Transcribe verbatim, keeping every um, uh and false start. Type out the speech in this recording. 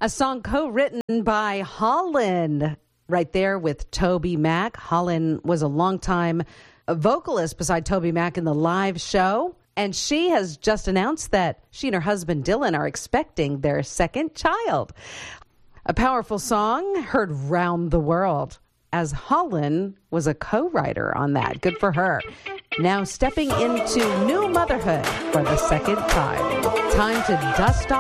A song co-written by Holland, right there with Toby Mac. Holland was a longtime vocalist beside Toby Mac in the live show, and she has just announced that she and her husband Dylan are expecting their second child. A powerful song heard round the world, as Holland was a co-writer on that. Good for her. Now stepping into new motherhood for the second time. Time to dust off